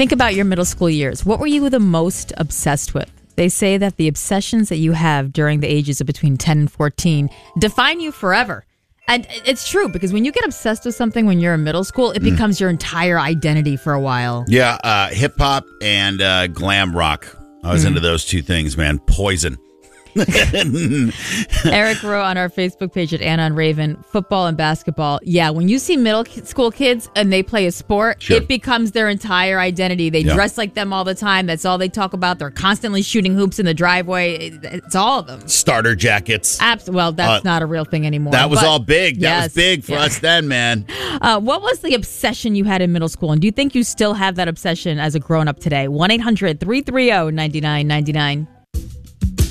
Think about your middle school years. What were you the most obsessed with? They say that the obsessions that you have during the ages of between 10 and 14 define you forever. And it's true, because when you get obsessed with something when you're in middle school, it becomes your entire identity for a while. Yeah, hip hop and glam rock. I was into those two things, man. Poison. Eric wrote on our Facebook page at Anna and Raven, football and basketball. Yeah, when you see middle school kids and they play a sport, it becomes their entire identity. They dress like them all the time. That's all they talk about. They're constantly shooting hoops in the driveway. It's all of them. Starter jackets. Well, that's not a real thing anymore. That was all big. That was big for us then, man. What was the obsession you had in middle school? And do you think you still have that obsession as a grown-up today? 1-800-330-9999.